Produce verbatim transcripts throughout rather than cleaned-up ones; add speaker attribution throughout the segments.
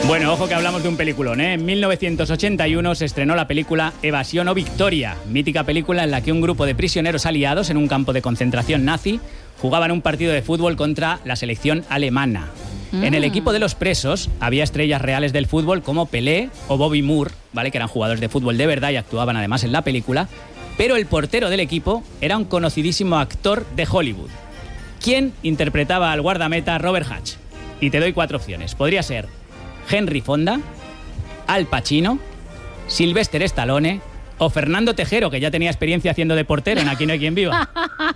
Speaker 1: Bueno, ojo que hablamos de un peliculón, ¿eh? En mil novecientos ochenta y uno se estrenó la película Evasión o Victoria, mítica película en la que un grupo de prisioneros aliados en un campo de concentración nazi jugaban un partido de fútbol contra la selección alemana. Mm. En el equipo de los presos había estrellas reales del fútbol como Pelé o Bobby Moore, ¿vale? Que eran jugadores de fútbol de verdad y actuaban además en la película, pero el portero del equipo era un conocidísimo actor de Hollywood. ¿Quién interpretaba al guardameta Robert Hatch? Y te doy cuatro opciones. Podría ser Henry Fonda, Al Pacino, Sylvester Stallone o Fernando Tejero, que ya tenía experiencia haciendo de portero en Aquí no hay quien viva.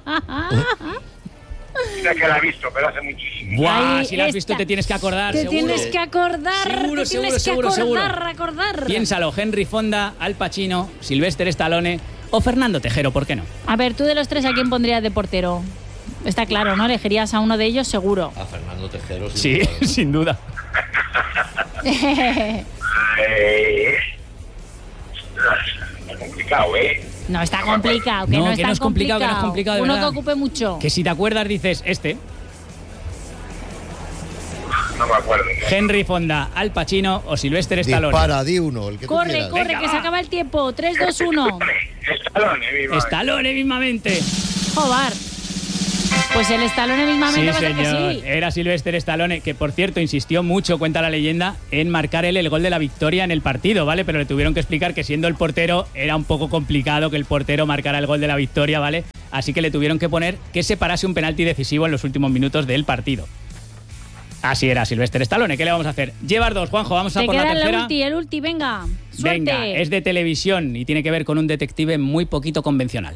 Speaker 2: Mira que la he visto, pero hace muchísimo.
Speaker 1: Buah,
Speaker 3: Ahí
Speaker 1: si la has
Speaker 3: está.
Speaker 1: visto te tienes que acordar,
Speaker 3: Te
Speaker 1: seguro.
Speaker 3: tienes que acordar,
Speaker 1: Seguro,
Speaker 3: te
Speaker 1: seguro,
Speaker 3: tienes
Speaker 1: seguro,
Speaker 3: que
Speaker 1: seguro.
Speaker 3: acordar, acordar.
Speaker 1: Piénsalo, Henry Fonda, Al Pacino, Sylvester Stallone o Fernando Tejero, ¿por qué no?
Speaker 3: A ver, tú de los tres, ¿a quién pondrías de portero? Está claro, ¿no? Elegirías a uno de ellos seguro.
Speaker 4: A Fernando Tejero.
Speaker 1: Sí,
Speaker 4: duda.
Speaker 1: sin duda.
Speaker 2: Eh, está complicado, ¿eh?
Speaker 3: No, está complicado, que
Speaker 1: No,
Speaker 3: no,
Speaker 1: que
Speaker 3: es
Speaker 1: no
Speaker 3: tan
Speaker 1: es complicado, que no es complicado, de
Speaker 3: Uno
Speaker 1: verdad.
Speaker 3: que ocupe mucho.
Speaker 1: Que si te acuerdas dices este.
Speaker 2: No me acuerdo.
Speaker 1: Henry Fonda, Al Pacino o Sylvester Stallone.
Speaker 5: Dispara, di uno, el que tú
Speaker 3: Corre,
Speaker 5: quieras.
Speaker 3: corre,
Speaker 1: Venga,
Speaker 3: que
Speaker 1: va.
Speaker 3: se acaba el tiempo. tres, dos, uno.
Speaker 2: Stallone, viva.
Speaker 1: Stallone mismamente.
Speaker 3: Joder. Pues el Stallone mismamente
Speaker 1: Sí,
Speaker 3: va a ser que
Speaker 1: señor.
Speaker 3: sí.
Speaker 1: Era Sylvester Stallone, que por cierto insistió mucho, cuenta la leyenda, en marcar él el gol de la victoria en el partido, ¿vale? Pero le tuvieron que explicar que siendo el portero era un poco complicado que el portero marcara el gol de la victoria, ¿vale? Así que le tuvieron que poner que se parase un penalti decisivo en los últimos minutos del partido. Así era Sylvester Stallone, ¿qué le vamos a hacer? Llevas dos, Juanjo, vamos a
Speaker 3: Te
Speaker 1: por la
Speaker 3: queda el
Speaker 1: tercera.
Speaker 3: ulti, el ulti, venga. Suerte.
Speaker 1: Venga, es de televisión y tiene que ver con un detective muy poquito convencional.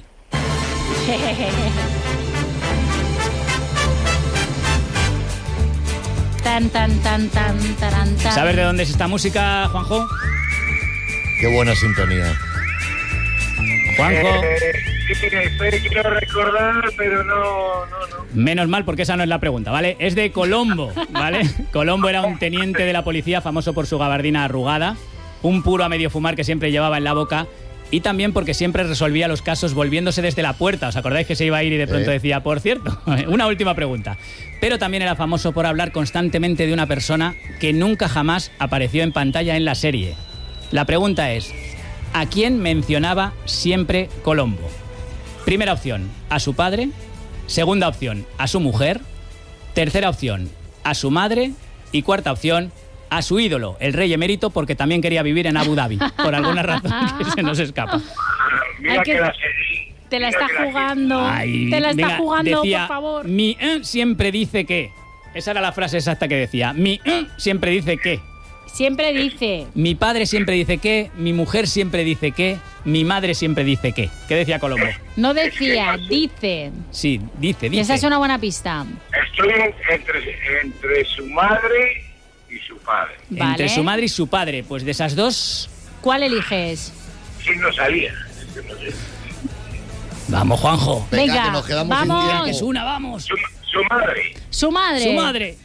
Speaker 3: Tan, tan, tan, tan, taran, tan.
Speaker 1: ¿Sabes de dónde es esta música, Juanjo?
Speaker 5: Qué buena sintonía.
Speaker 1: Juanjo.
Speaker 2: Eh, sí, estoy, quiero recordar, pero no, no, no.
Speaker 1: Menos mal, porque esa no es la pregunta, ¿vale? Es de Colombo, ¿vale? Colombo era un teniente de la policía famoso por su gabardina arrugada, un puro a medio fumar que siempre llevaba en la boca y también porque siempre resolvía los casos volviéndose desde la puerta. ¿Os acordáis que se iba a ir y de pronto
Speaker 5: Sí.
Speaker 1: decía, por cierto? Una última pregunta. Pero también era famoso por hablar constantemente de una persona que nunca jamás apareció en pantalla en la serie. La pregunta es, ¿a quién mencionaba siempre Colombo? Primera opción, a su padre. Segunda opción, a su mujer. Tercera opción, a su madre. Y cuarta opción, a su ídolo, el rey emérito, porque también quería vivir en Abu Dhabi, por alguna razón que se nos escapa.
Speaker 2: Mira
Speaker 3: Hay
Speaker 2: que,
Speaker 3: que-
Speaker 2: la serie.
Speaker 3: Te la
Speaker 2: mira
Speaker 3: está
Speaker 2: que la
Speaker 3: jugando.
Speaker 1: Ay,
Speaker 3: Te la está
Speaker 1: venga,
Speaker 3: jugando,
Speaker 1: decía,
Speaker 3: por favor.
Speaker 1: Mi eh, siempre dice que. Esa era la frase exacta que decía. Mi eh, siempre dice que.
Speaker 3: Siempre dice.
Speaker 1: Mi padre siempre dice que. Mi mujer siempre dice que. Mi madre siempre dice que. ¿Qué decía Colombo?
Speaker 3: No decía, dice.
Speaker 1: Sí, dice,
Speaker 3: Y
Speaker 1: dice.
Speaker 3: esa es una buena pista.
Speaker 2: Estoy entre, entre su madre y su padre.
Speaker 1: Entre
Speaker 3: Vale.
Speaker 1: su madre y su padre. Pues de esas dos.
Speaker 3: ¿Cuál eliges?
Speaker 2: Sí, no salía. Es que no sé.
Speaker 1: Vamos, Juanjo.
Speaker 5: Venga,
Speaker 3: Venga,
Speaker 5: que nos quedamos sin
Speaker 3: vamos.
Speaker 5: tiempo.
Speaker 1: Que es una, vamos.
Speaker 2: Su, su madre.
Speaker 3: Su madre.
Speaker 1: Su madre.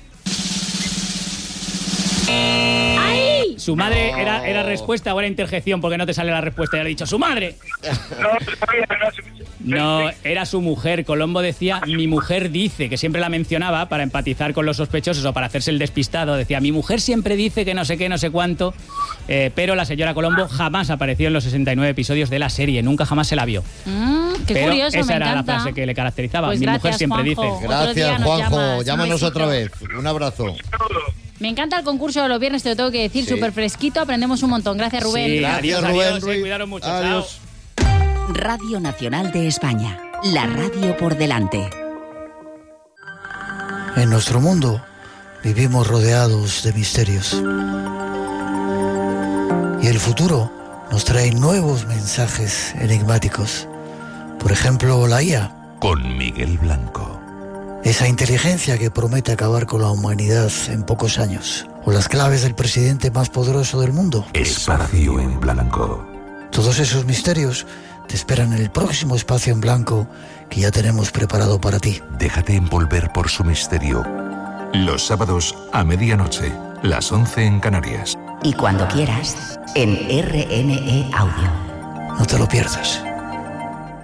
Speaker 3: ¡Ay!
Speaker 1: Su madre era, era respuesta o era interjección porque no te sale la respuesta. Ya le he dicho, su madre.
Speaker 2: No sabía, no sé.
Speaker 1: No, era su mujer. Colombo decía, mi mujer dice, que siempre la mencionaba para empatizar con los sospechosos o para hacerse el despistado. Decía, mi mujer siempre dice que no sé qué, no sé cuánto. Eh, pero la señora Colombo jamás apareció en los sesenta y nueve episodios de la serie. Nunca jamás se la vio.
Speaker 3: Mm, qué
Speaker 1: pero
Speaker 3: curioso,
Speaker 1: esa
Speaker 3: me
Speaker 1: era
Speaker 3: encanta.
Speaker 1: la frase que le caracterizaba.
Speaker 3: Pues
Speaker 1: mi mujer
Speaker 3: gracias,
Speaker 1: siempre
Speaker 3: Juanjo.
Speaker 1: dice.
Speaker 3: Otro día
Speaker 5: Gracias,
Speaker 3: nos
Speaker 5: Juanjo.
Speaker 3: llamas.
Speaker 5: Llámanos
Speaker 3: Un
Speaker 5: otra vez.
Speaker 3: besito.
Speaker 5: Un abrazo.
Speaker 3: Me encanta el concurso de los viernes, te lo tengo que decir,
Speaker 5: Sí.
Speaker 3: súper fresquito, aprendemos un montón. Gracias, Rubén.
Speaker 1: Sí,
Speaker 5: Gracias,
Speaker 1: adiós,
Speaker 5: Rubén,
Speaker 1: adiós.
Speaker 5: Ruiz.
Speaker 1: eh, cuidaros mucho.
Speaker 5: Adiós.
Speaker 1: Chao.
Speaker 6: Radio Nacional de España. La radio por delante.
Speaker 7: En nuestro mundo vivimos rodeados de misterios. Y el futuro nos trae nuevos mensajes enigmáticos. Por ejemplo, la I A.
Speaker 8: Con Miguel Blanco.
Speaker 7: Esa inteligencia que promete acabar con la humanidad en pocos años. O las claves del presidente más poderoso del mundo.
Speaker 8: Espacio en Blanco.
Speaker 7: Todos esos misterios te esperan en el próximo Espacio en Blanco que ya tenemos preparado para ti.
Speaker 8: Déjate envolver por su misterio. Los sábados a medianoche, las once en Canarias.
Speaker 6: Y cuando quieras, en R N E Audio.
Speaker 7: No te lo pierdas.